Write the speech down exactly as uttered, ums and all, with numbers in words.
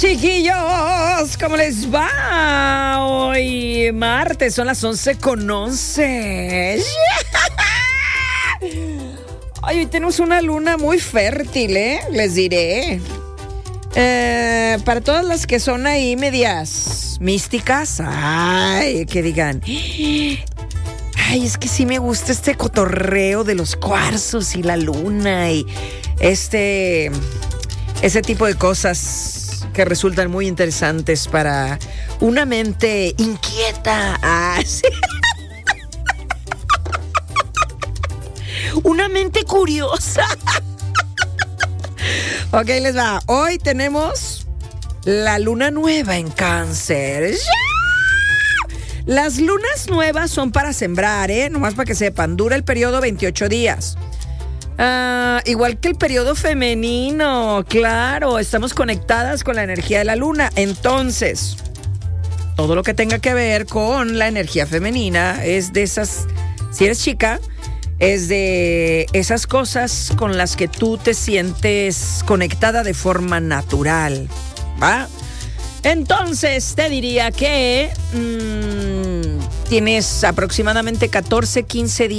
Chiquillos, ¿cómo les va? Hoy martes, son las once con once. Ay, hoy tenemos una luna muy fértil, ¿eh? Les diré. Eh, para todas las que son ahí medias místicas, ay, que digan, ay, es que sí me gusta este cotorreo de los cuarzos y la luna y este, ese tipo de cosas que resultan muy interesantes para una mente inquieta. Ah, sí. Una mente curiosa. Ok, les va. Hoy tenemos la luna nueva en Cáncer. Las lunas nuevas son para sembrar, ¿eh? Nomás para que sepan. Dura el periodo veintiocho días. Ah, igual que el periodo femenino, claro, estamos conectadas con la energía de la luna. Entonces, todo lo que tenga que ver con la energía femenina es de esas, si eres chica, es de esas cosas con las que tú te sientes conectada de forma natural, ¿va? Entonces, te diría que mmm, tienes aproximadamente catorce, quince días